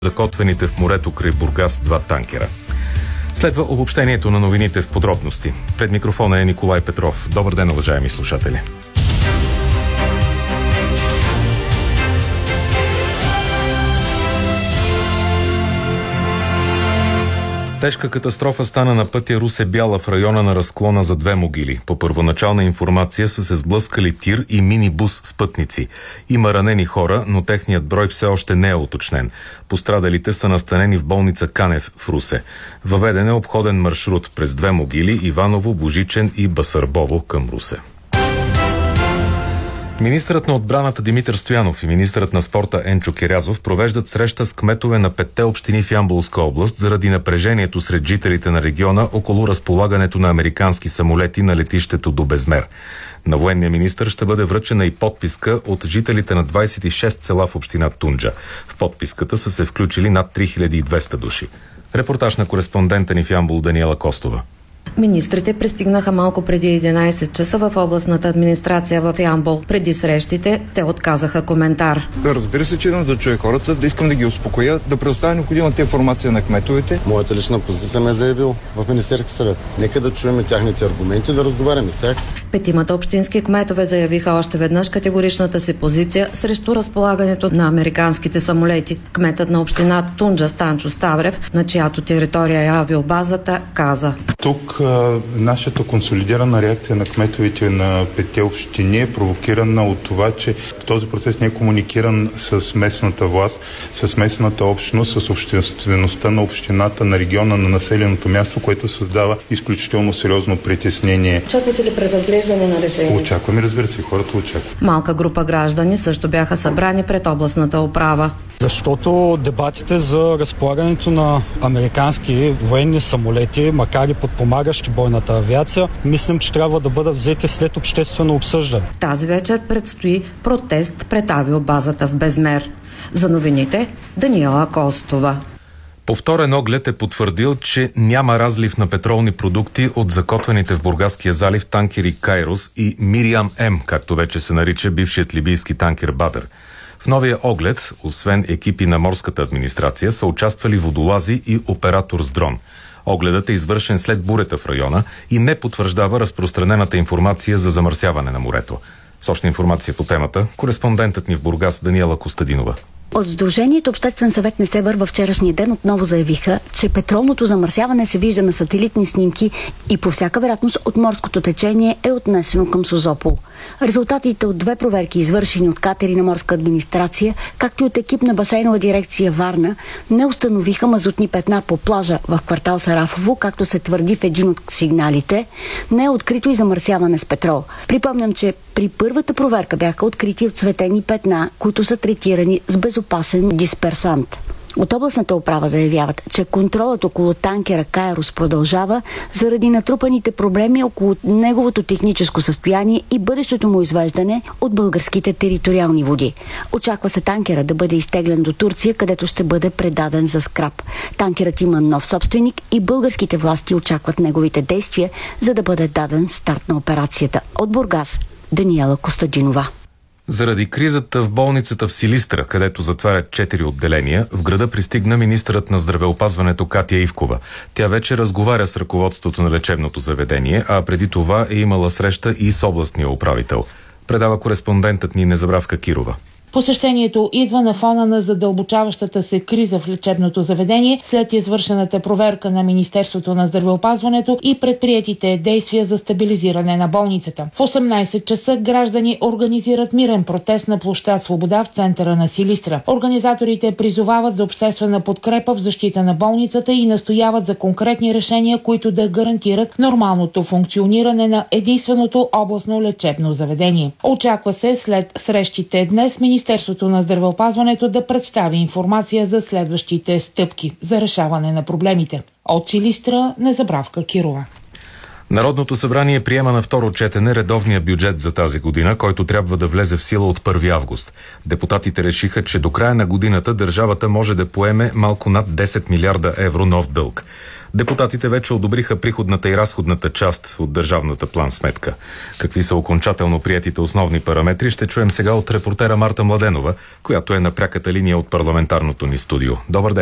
закотвените в морето край Бургас 2 танкера. Следва обобщението на новините в подробности. Пред микрофона е Николай Петров. Добър ден, уважаеми слушатели. Тежка катастрофа стана на пътя Русе-Бяла в района на разклона за Две могили. По първоначална информация са се сблъскали тир и минибус с пътници. Има ранени хора, но техният брой все още не е уточнен. Пострадалите са настанени в болница Канев в Русе. Въведен е обходен маршрут през Две могили, Иваново, Божичен и Басарбово към Русе. Министърът на отбраната Димитър Стоянов и министърът на спорта Енчо Кирязов провеждат среща с кметове на 5 общини в Ямболска област заради напрежението сред жителите на региона около разполагането на американски самолети на летището до Безмер. На военния министър ще бъде връчена и подписка от жителите на 26 села в община Тунджа. В подписката са се включили над 3200 души. Репортаж на кореспондента ни в Ямбол Даниела Костова. Министрите пристигнаха малко преди 11 часа в областната администрация в Ямбол. Преди срещите те отказаха коментар. Разбира се, че идвам да чуя хората, да искам да ги успокоя, да предоставя необходимата информация на кметовете. Моята лична позиция ме е заявил в Министерски съвет. Нека да чуем тяхните аргументи, да разговаряме с тях. 5 общински кметове заявиха още веднъж категоричната си позиция срещу разполагането на американските самолети. Кметът на община Тунджа Станчо Ставрев, на чиято територия е авиобазата, каза: Тук нашата консолидирана реакция на кметовете на 5 общини е провокирана от това, че този процес не е комуникиран с местната власт, с местната общност, с обществеността на общината, на региона, на населеното място, което създава изключително сериозно притеснение. Очаквате ли преразглеждане на решение? Очакваме, разбира се, хората очакват. Малка група граждани също бяха събрани пред областната управа. Защото дебатите за разполагането на американски военни самолети, макар и подпомагащи бойната авиация, мислим, че трябва да бъдат взети след обществено обсъждане. Тази вечер предстои протест пред авиобазата в Безмер. За новините Даниела Костова. Повторен оглед е потвърдил, че няма разлив на петролни продукти от закотвените в Бургаския залив танкери Кайрос и Мириам М, както вече се нарича бившият либийски танкер Бадър. В новия оглед, освен екипи на морската администрация, са участвали водолази и оператор с дрон. Огледът е извършен след бурята в района и не потвърждава разпространената информация за замърсяване на морето. С още информация по темата, кореспондентът ни в Бургас Даниела Костадинова. От Сдружението Обществен съвет Несебър във вчерашния ден отново заявиха, че петролното замърсяване се вижда на сателитни снимки и по всяка вероятност от морското течение е отнесено към Созопол. Резултатите от 2 проверки, извършени от катери на морска администрация, както и от екип на басейнова дирекция Варна, не установиха мазутни петна по плажа в квартал Сарафово, както се твърди в един от сигналите. Не е открито и замърсяване с петрол. Припомням, че при първата проверка бяха открити отцветени петна, които са третирани с безопасен дисперсант. От областната управа заявяват, че контролът около танкера Кайрос продължава заради натрупаните проблеми около неговото техническо състояние и бъдещето му извеждане от българските териториални води. Очаква се танкера да бъде изтеглен до Турция, където ще бъде предаден за скрап. Танкерът има нов собственик и българските власти очакват неговите действия, за да бъде даден старт на операцията. От Бургас Даниела Костадинова. Заради кризата в болницата в Силистра, където затварят 4 отделения, в града пристигна министърът на здравеопазването Катя Ивкова. Тя вече разговаря с ръководството на лечебното заведение, а преди това е имала среща и с областния управител. Предава кореспондентът ни Незабравка Кирова. Посещението идва на фона на задълбочаващата се криза в лечебното заведение след извършената проверка на Министерството на здравеопазването и предприетите действия за стабилизиране на болницата. В 18 часа граждани организират мирен протест на площад Свобода в центъра на Силистра. Организаторите призовават за обществена подкрепа в защита на болницата и настояват за конкретни решения, които да гарантират нормалното функциониране на единственото областно лечебно заведение. Очаква се след срещите днес Министерството на здравеопазването да представи информация за следващите стъпки за решаване на проблемите. От Силистра Незабравка Кирова. Народното събрание приема на второ четене редовния бюджет за тази година, който трябва да влезе в сила от 1 август. Депутатите решиха, че до края на годината държавата може да поеме малко над 10 милиарда евро нов дълг. Депутатите вече одобриха приходната и разходната част от държавната план-сметка. Какви са окончателно приетите основни параметри, ще чуем сега от репортера Марта Младенова, която е на пряката линия от парламентарното ни студио. Добър ден!